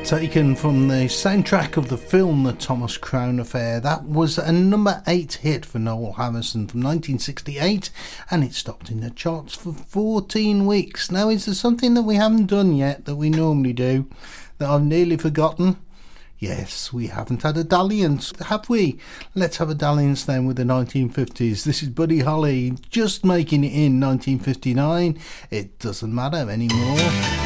Taken from the soundtrack of the film The Thomas Crown Affair. That was a number 8 hit for Noel Harrison from 1968, and it stopped in the charts for 14 weeks. Now, is there something that we haven't done yet that we normally do that I've nearly forgotten? Yes, we haven't had a dalliance, have we? Let's have a dalliance then with the 1950s. This is Buddy Holly, just making it in 1959. It doesn't matter anymore.